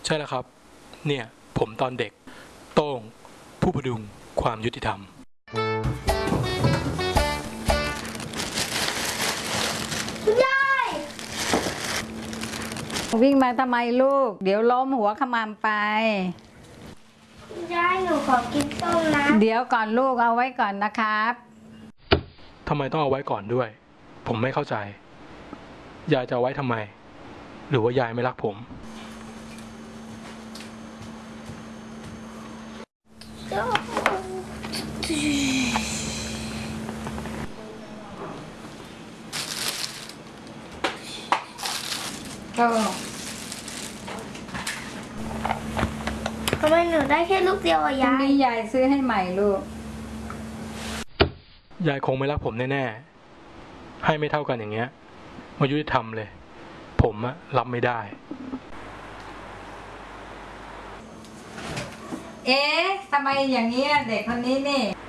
ใช่แล้วครับเนี่ยผมตอนเด็กโต้งผู้พดุงความยุติธรรมวิ่งมาทำไมลูกเดี๋ยวล้มหัวขมำไปยายหนูขอกินส้มนะเดี๋ยวก่อนลูกเอาไว้ก่อนนะครับทำไมต้องเอาไว้ก่อนด้วยผมไม่เข้าใจยายจะเอาไว้ทำไมหรือว่ายายไม่รักผมทำไมหนูได้แค่ลูกเดียวอะพรุ่งยายนี้ยายซื้อให้ใหม่ลูกยายคงไม่รักผมแน่ๆให้ไม่เท่ากันอย่างเงี้ยมายุติธรรมเลยผมรับไม่ได้เอ๊ะทำไมอย่างนี้เด็กคนนี้นี่